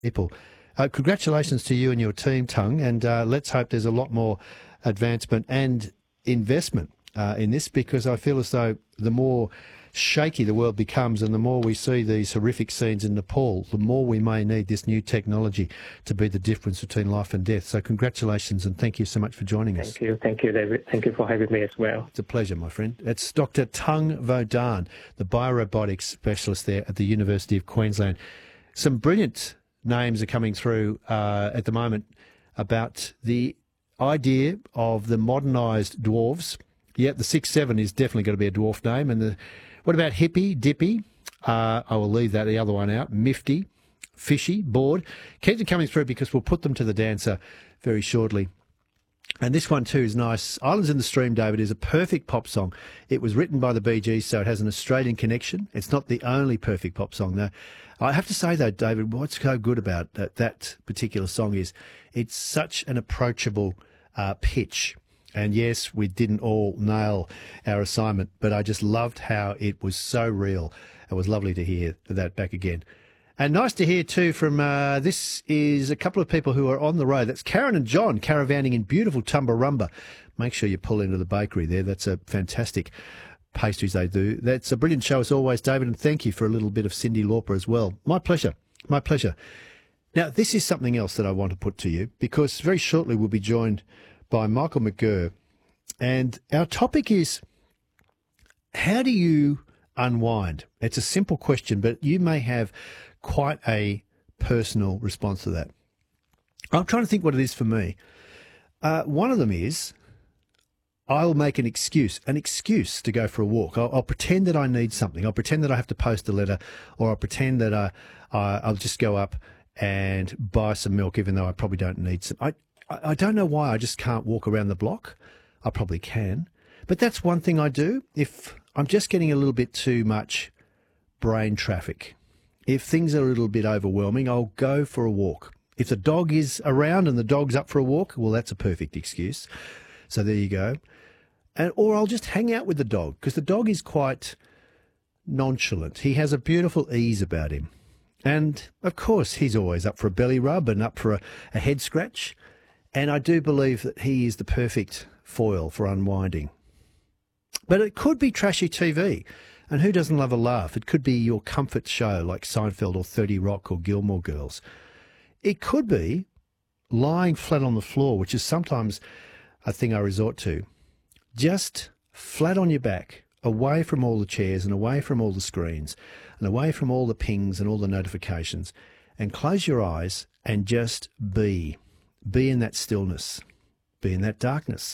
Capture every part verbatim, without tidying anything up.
people. Uh, congratulations to you and your team, Tung, and uh, let's hope there's a lot more advancement and investment uh, in this, because I feel as though the more shaky the world becomes and the more we see these horrific scenes in Nepal, the more we may need this new technology to be the difference between life and death. So congratulations and thank you so much for joining us. Thank you. Thank you, David. Thank you for having me as well. It's a pleasure, my friend. It's Doctor Tung Vodaan, the biorobotics specialist there at the University of Queensland. Some brilliant names are coming through uh, at the moment about the idea of the modernised dwarves. Yeah, the six seven is definitely going to be a dwarf name. And the what about Hippie, Dippy? Uh, I will leave that, the other one out. Mifty, Fishy, Bored. Keep them coming through because we'll put them to the dancer very shortly. And this one too is nice. Islands in the Stream, David, is a perfect pop song. It was written by the Bee Gees, so it has an Australian connection. It's not the only perfect pop song, though. I have to say, though, David, what's so good about that, that particular song is it's such an approachable uh, pitch. And yes, we didn't all nail our assignment, but I just loved how it was so real. It was lovely to hear that back again. And nice to hear, too, from, uh, this is a couple of people who are on the road. That's Karen and John, caravanning in beautiful Tumbarumba. Make sure you pull into the bakery there. That's a fantastic pastries they do. That's a brilliant show as always, David, and thank you for a little bit of Cyndi Lauper as well. My pleasure. My pleasure. Now, this is something else that I want to put to you, because very shortly we'll be joined by Michael McGurr, and our topic is, how do you unwind? It's a simple question, but you may have quite a personal response to that. I'm trying to think what it is for me. Uh, one of them is, I'll make an excuse, an excuse to go for a walk. I'll, I'll pretend that I need something. I'll pretend that I have to post a letter, or I'll pretend that I, I, I'll just go up and buy some milk, even though I probably don't need some. I, I don't know why I just can't walk around the block. I probably can. But that's one thing I do. If I'm just getting a little bit too much brain traffic, if things are a little bit overwhelming, I'll go for a walk. If the dog is around and the dog's up for a walk, well, that's a perfect excuse. So there you go. And, or I'll just hang out with the dog, because the dog is quite nonchalant. He has a beautiful ease about him. And, of course, he's always up for a belly rub and up for a, a head scratch. And I do believe that he is the perfect foil for unwinding. But it could be trashy T V. And who doesn't love a laugh? It could be your comfort show like Seinfeld or thirty Rock or Gilmore Girls. It could be lying flat on the floor, which is sometimes a thing I resort to. Just flat on your back, away from all the chairs and away from all the screens and away from all the pings and all the notifications, and close your eyes and just be. Be in that stillness. Be in that darkness.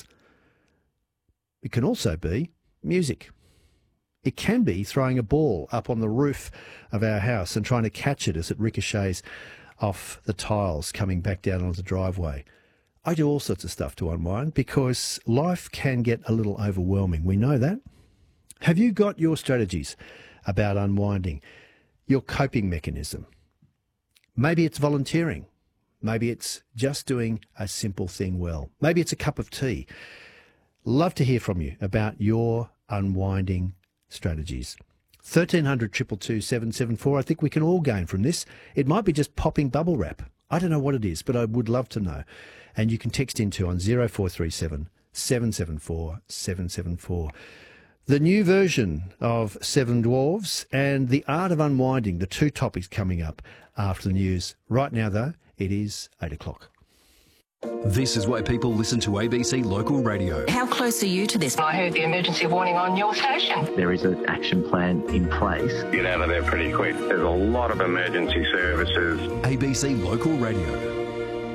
It can also be music. It can be throwing a ball up on the roof of our house and trying to catch it as it ricochets off the tiles coming back down onto the driveway. I do all sorts of stuff to unwind because life can get a little overwhelming. We know that. Have you got your strategies about unwinding, your coping mechanism? Maybe it's volunteering. Maybe it's just doing a simple thing well. Maybe it's a cup of tea. Love to hear from you about your unwinding strategies. thirteen hundred, two two two, seven seven four. I think we can all gain from this. It might be just popping bubble wrap. I don't know what it is, but I would love to know. And you can text into on zero four three seven, seven seven four, seven seven four. The new version of Seven Dwarves and the art of unwinding, the two topics coming up after the news. Right now, though, it is eight o'clock. This is why people listen to A B C Local Radio. How close are you to this? I heard the emergency warning on your station. There is an action plan in place. Get out of there pretty quick. There's a lot of emergency services. A B C Local Radio.